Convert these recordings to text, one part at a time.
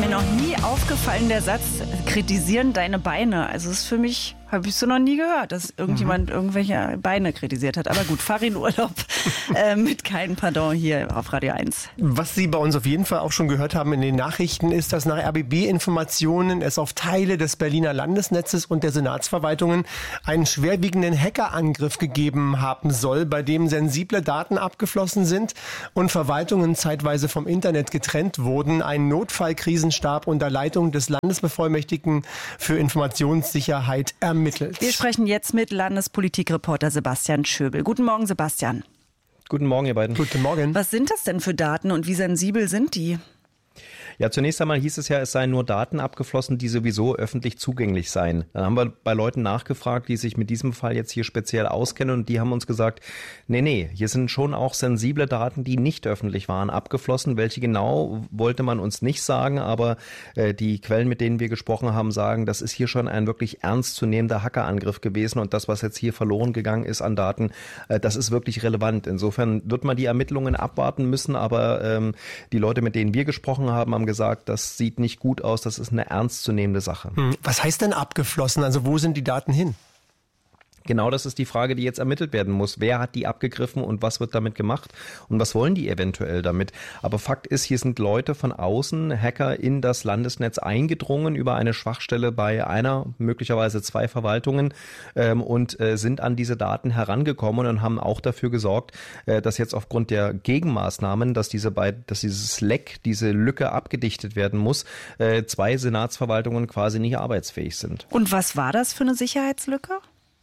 noch nie aufgefallen, der Satz, kritisieren deine Beine. Also ist für mich, habe ich so noch nie gehört, dass irgendjemand irgendwelche Beine kritisiert hat. Aber gut, fahr in Urlaub mit keinem Pardon hier auf Radio 1. Was Sie bei uns auf jeden Fall auch schon gehört haben in den Nachrichten, ist, dass nach RBB-Informationen es auf Teile des Berliner Landesnetzes und der Senatsverwaltungen einen schwerwiegenden Hackerangriff gegeben haben soll, bei dem sensible Daten abgeflossen sind und Verwaltungen zeitweise vom Internet getrennt wurden. Ein Notfallkrisenstab unter Leitung des Landesbevollmächtigten für Informationssicherheit ermittelt. Wir sprechen jetzt mit Landespolitikreporter Sebastian Schöbel. Guten Morgen, Sebastian. Guten Morgen, ihr beiden. Guten Morgen. Was sind das denn für Daten und wie sensibel sind die? Ja, zunächst einmal hieß es ja, es seien nur Daten abgeflossen, die sowieso öffentlich zugänglich seien. Dann haben wir bei Leuten nachgefragt, die sich mit diesem Fall jetzt hier speziell auskennen, und die haben uns gesagt, nee, hier sind schon auch sensible Daten, die nicht öffentlich waren, abgeflossen. Welche genau, wollte man uns nicht sagen, aber die Quellen, mit denen wir gesprochen haben, sagen, das ist hier schon ein wirklich ernstzunehmender Hackerangriff gewesen, und das, was jetzt hier verloren gegangen ist an Daten, das ist wirklich relevant. Insofern wird man die Ermittlungen abwarten müssen, aber die Leute, mit denen wir gesprochen haben, haben gesagt, das sieht nicht gut aus, das ist eine ernstzunehmende Sache. Was heißt denn abgeflossen? Also wo sind die Daten hin? Genau, das ist die Frage, die jetzt ermittelt werden muss. Wer hat die abgegriffen und was wird damit gemacht und was wollen die eventuell damit? Aber Fakt ist, hier sind Leute von außen, Hacker, in das Landesnetz eingedrungen über eine Schwachstelle bei einer, möglicherweise 2 Verwaltungen und sind an diese Daten herangekommen und haben auch dafür gesorgt, dass jetzt aufgrund der Gegenmaßnahmen, dass dieses Leck, diese Lücke abgedichtet werden muss, 2 Senatsverwaltungen quasi nicht arbeitsfähig sind. Und was war das für eine Sicherheitslücke?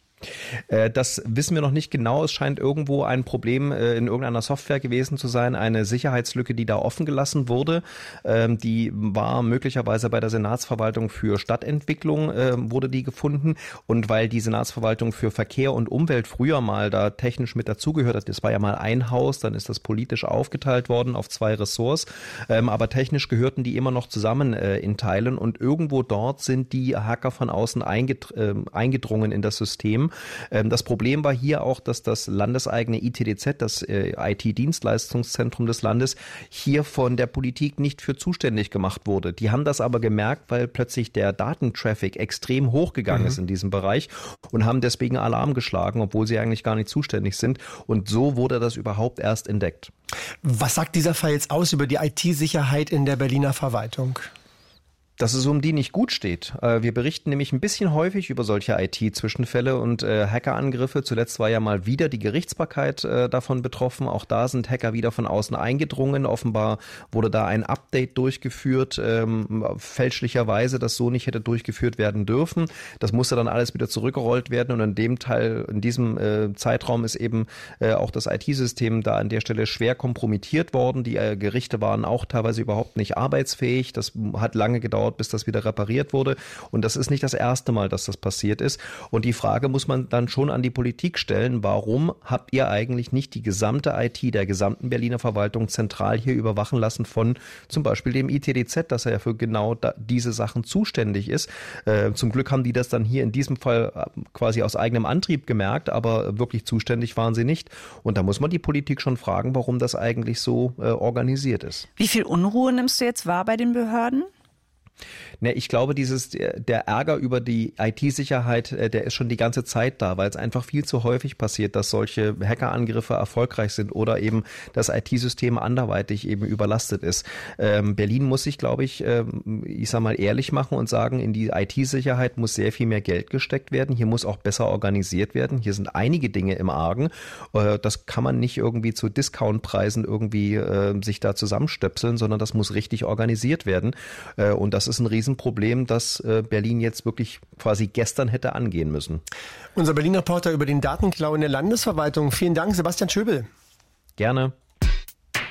Das wissen wir noch nicht genau. Es scheint irgendwo ein Problem in irgendeiner Software gewesen zu sein, eine Sicherheitslücke, die da offen gelassen wurde. Die war möglicherweise bei der Senatsverwaltung für Stadtentwicklung, wurde die gefunden. Und weil die Senatsverwaltung für Verkehr und Umwelt früher mal da technisch mit dazugehört hat, das war ja mal ein Haus, dann ist das politisch aufgeteilt worden auf 2 Ressorts. Aber technisch gehörten die immer noch zusammen in Teilen, und irgendwo dort sind die Hacker von außen eingedrungen in das System. Das Problem war hier auch, dass das landeseigene ITDZ, das IT-Dienstleistungszentrum des Landes, hier von der Politik nicht für zuständig gemacht wurde. Die haben das aber gemerkt, weil plötzlich der Datentraffic extrem hochgegangen ist in diesem Bereich, und haben deswegen Alarm geschlagen, obwohl sie eigentlich gar nicht zuständig sind. Und so wurde das überhaupt erst entdeckt. Was sagt dieser Fall jetzt aus über die IT-Sicherheit in der Berliner Verwaltung? Dass es um die nicht gut steht. Wir berichten nämlich ein bisschen häufig über solche IT-Zwischenfälle und Hackerangriffe. Zuletzt war ja mal wieder die Gerichtsbarkeit davon betroffen. Auch da sind Hacker wieder von außen eingedrungen. Offenbar wurde da ein Update durchgeführt, fälschlicherweise, das so nicht hätte durchgeführt werden dürfen. Das musste dann alles wieder zurückgerollt werden, und in diesem Zeitraum ist eben auch das IT-System da an der Stelle schwer kompromittiert worden. Die Gerichte waren auch teilweise überhaupt nicht arbeitsfähig. Das hat lange gedauert, bis das wieder repariert wurde. Und das ist nicht das erste Mal, dass das passiert ist. Und die Frage muss man dann schon an die Politik stellen: Warum habt ihr eigentlich nicht die gesamte IT der gesamten Berliner Verwaltung zentral hier überwachen lassen von zum Beispiel dem ITDZ, dass er ja für genau diese Sachen zuständig ist? Zum Glück haben die das dann hier in diesem Fall quasi aus eigenem Antrieb gemerkt, aber wirklich zuständig waren sie nicht. Und da muss man die Politik schon fragen, warum das eigentlich so organisiert ist. Wie viel Unruhe nimmst du jetzt wahr bei den Behörden? Ne, ich glaube, der Ärger über die IT-Sicherheit, der ist schon die ganze Zeit da, weil es einfach viel zu häufig passiert, dass solche Hackerangriffe erfolgreich sind oder eben das IT-System anderweitig eben überlastet ist. Berlin muss sich, glaube ich sag mal, ehrlich machen und sagen, in die IT-Sicherheit muss sehr viel mehr Geld gesteckt werden. Hier muss auch besser organisiert werden. Hier sind einige Dinge im Argen. Das kann man nicht irgendwie zu Discountpreisen irgendwie sich da zusammenstöpseln, sondern das muss richtig organisiert werden. Und das ist ein Riesenproblem, das Berlin jetzt wirklich quasi gestern hätte angehen müssen. Unser Berlin-Reporter über den Datenklau in der Landesverwaltung. Vielen Dank, Sebastian Schöbel. Gerne.